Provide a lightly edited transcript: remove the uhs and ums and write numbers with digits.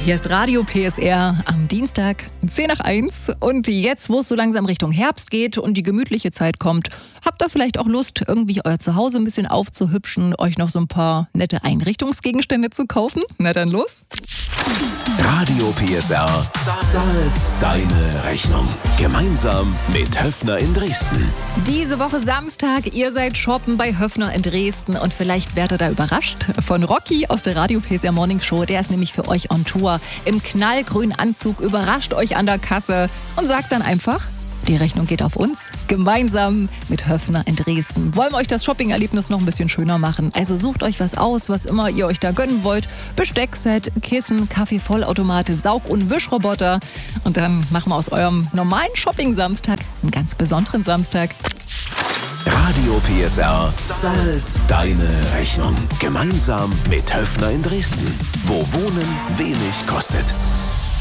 Hier ist Radio PSR am Dienstag, 10 nach 1. Und jetzt, wo es so langsam Richtung Herbst geht und die gemütliche Zeit kommt, habt ihr vielleicht auch Lust, irgendwie euer Zuhause ein bisschen aufzuhübschen, euch noch so ein paar nette Einrichtungsgegenstände zu kaufen? Na dann los! Radio PSR zahlt deine Rechnung. Gemeinsam mit Höffner in Dresden. Diese Woche Samstag, ihr seid shoppen bei Höffner in Dresden und vielleicht werdet ihr da überrascht von Rocky aus der Radio PSR Morning Show. Der ist nämlich für euch on Tour im knallgrünen Anzug, überrascht euch an der Kasse und sagt dann einfach: Die Rechnung geht auf uns, gemeinsam mit Höffner in Dresden. Wollen wir euch das Shopping-Erlebnis noch ein bisschen schöner machen? Also sucht euch was aus, was immer ihr euch da gönnen wollt. Besteckset, Kissen, Kaffeevollautomate, Saug- und Wischroboter. Und dann machen wir aus eurem normalen Shopping-Samstag einen ganz besonderen Samstag. Radio PSR zahlt deine Rechnung. Gemeinsam mit Höffner in Dresden. Wo Wohnen wenig kostet.